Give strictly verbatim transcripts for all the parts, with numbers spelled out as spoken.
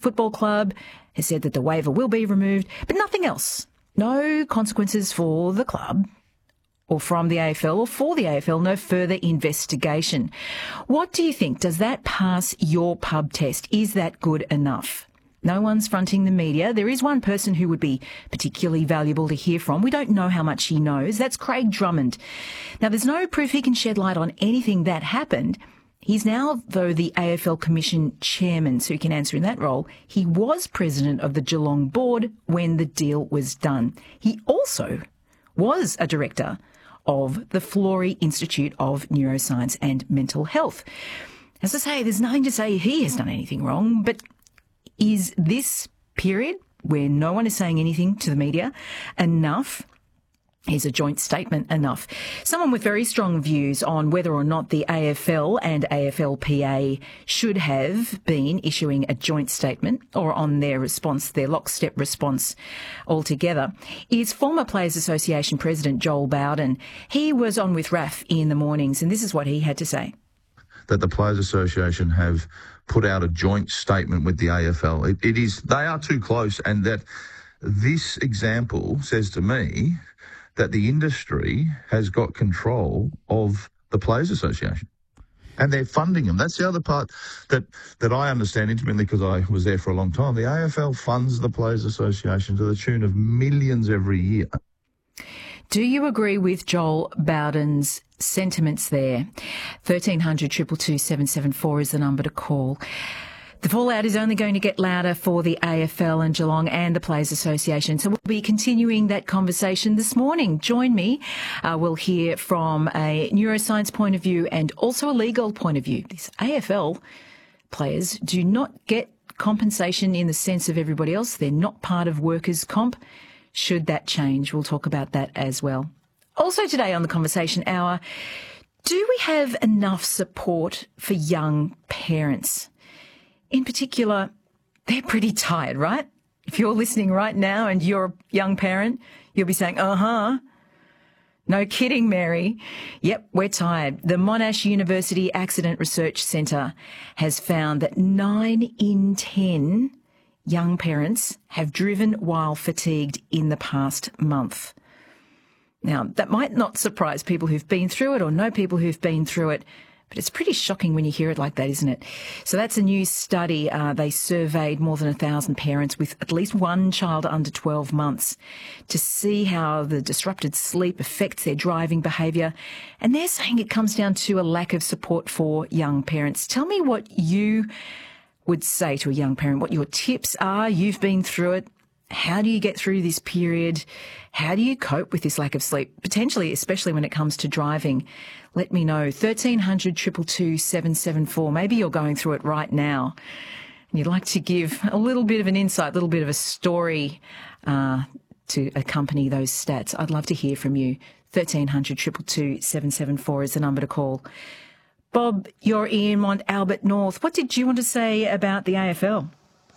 Football Club has said that the waiver will be removed, but nothing else. No consequences for the club or from the A F L or for the A F L, no further investigation. What do you think? Does that pass your pub test? Is that good enough? No one's fronting the media. There is one person who would be particularly valuable to hear from. We don't know how much he knows. That's Craig Drummond. Now, there's no proof he can shed light on anything that happened. He's now, though, the A F L Commission chairman, so he can answer in that role. He was president of the Geelong board when the deal was done. He also was a director of the Florey Institute of Neuroscience and Mental Health. As I say, there's nothing to say he has done anything wrong, but is this period where no one is saying anything to the media enough? Is a joint statement enough? Someone with very strong views on whether or not the A F L and A F L P A should have been issuing a joint statement or on their response, their lockstep response altogether, is former Players Association President Joel Bowden. He was on with Raf in the mornings, and this is what he had to say. That the Players Association have put out a joint statement with the A F L. It, it is, they are too close, and that this example says to me that the industry has got control of the Players Association and they're funding them. That's the other part that, that I understand intimately because I was there for a long time. The A F L funds the Players Association to the tune of millions every year. Do you agree with Joel Bowden's sentiments there? thirteen hundred, two two two, seven seven four is the number to call. The fallout is only going to get louder for the A F L and Geelong and the Players Association. So we'll be continuing that conversation this morning. Join me. Uh, we'll hear from a neuroscience point of view and also a legal point of view. These A F L players do not get compensation in the sense of everybody else. They're not part of workers' comp. Should that change? We'll talk about that as well. Also today on the Conversation Hour, do we have enough support for young parents? In particular, they're pretty tired, right? If you're listening right now and you're a young parent, you'll be saying, uh-huh. No kidding, Mary. Yep, we're tired. The Monash University Accident Research Centre has found that nine in ten young parents have driven while fatigued in the past month. Now, that might not surprise people who've been through it or know people who've been through it, but it's pretty shocking when you hear it like that, isn't it? So that's a new study. Uh, they surveyed more than one thousand parents with at least one child under twelve months to see how the disrupted sleep affects their driving behaviour. And they're saying it comes down to a lack of support for young parents. Tell me what you would say to a young parent, what your tips are. You've been through it. How do you get through this period? How do you cope with this lack of sleep? Potentially, especially when it comes to driving. Let me know. thirteen hundred, two two two, seven seven four. Maybe you're going through it right now and you'd like to give a little bit of an insight, a little bit of a story uh, to accompany those stats. I'd love to hear from you. thirteen hundred, two two two, seven seven four is the number to call. Bob, you're in Mont Albert North. What did you want to say about the A F L?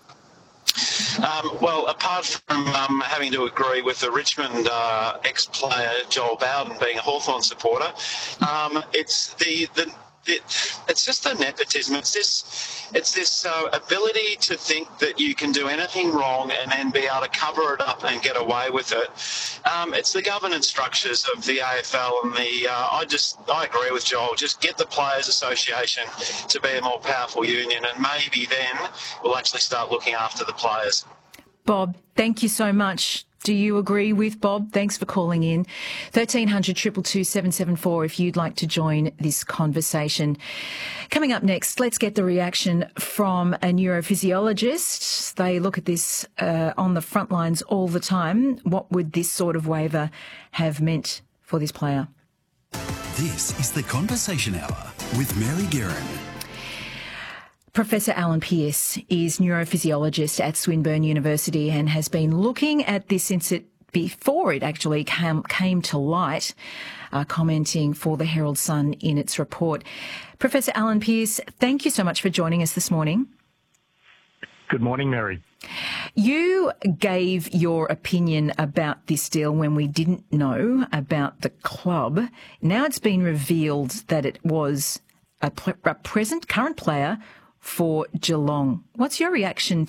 Um, well, apart from um, having to agree with the Richmond uh, ex-player Joel Bowden being a Hawthorn supporter, um, it's the, the it, it's just the nepotism. It's this, it's this uh, ability to think that you can do anything wrong and then be able to cover it up and get away with it. Um, it's the governance structures of the A F L and the. Uh, I just I agree with Joel. Just get the Players Association to be a more powerful union, and maybe then we'll actually start looking after the players. Bob, thank you so much. Do you agree with Bob? Thanks for calling in. thirteen hundred, two two two, seven seven four if you'd like to join this conversation. Coming up next, let's get the reaction from a neurophysiologist. They look at this uh, on the front lines all the time. What would this sort of waiver have meant for this player? This is the Conversation Hour with Mary Guerin. Professor Alan Pearce is neurophysiologist at Swinburne University and has been looking at this since it, before it actually came, came to light, uh, commenting for the Herald Sun in its report. Professor Alan Pearce, thank you so much for joining us this morning. Good morning, Mary. You gave your opinion about this deal when we didn't know about the club. Now it's been revealed that it was a, pl- a present current player for Geelong. What's your reaction